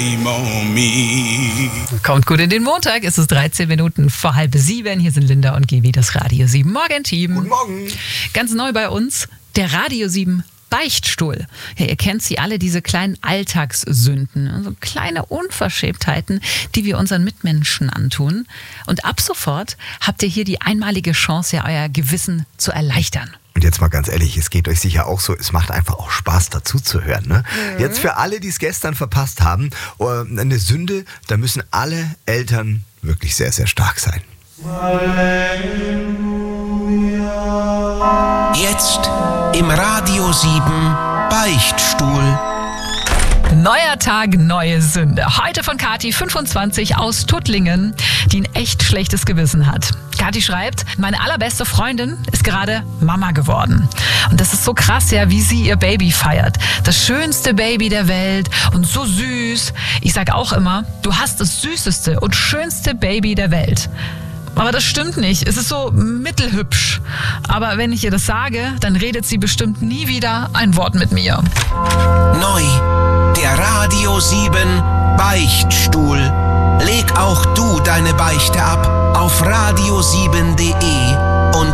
Kommt gut in den Montag, es ist 13 Minuten vor 6:30. Hier sind Linda und Gibi, das Radio 7 Morgenteam. Guten Morgen. Ganz neu bei uns, der Radio 7 Beichtstuhl. Ja, ihr kennt sie alle, diese kleinen Alltagssünden, also kleine Unverschämtheiten, die wir unseren Mitmenschen antun. Und ab sofort habt ihr hier die einmalige Chance, ja, euer Gewissen zu erleichtern. Und jetzt mal ganz ehrlich, es geht euch sicher auch so, es macht einfach auch Spaß dazu zu hören. Ne? Jetzt für alle, die es gestern verpasst haben, eine Sünde, da müssen alle Eltern wirklich sehr, sehr stark sein. Jetzt im Radio 7 Beichtstuhl. Neuer Tag, neue Sünde. Heute von Kathi, 25, aus Tuttlingen, die ein echt schlechtes Gewissen hat. Kathi schreibt, meine allerbeste Freundin ist gerade Mama geworden. Und das ist so krass, ja, wie sie ihr Baby feiert. Das schönste Baby der Welt und so süß. Ich sag auch immer, du hast das süßeste und schönste Baby der Welt. Aber das stimmt nicht. Es ist so mittelhübsch. Aber wenn ich ihr das sage, dann redet sie bestimmt nie wieder ein Wort mit mir. Neu, der Radio 7 Beichtstuhl. Leg auch du deine Beichte ab auf radio7.de.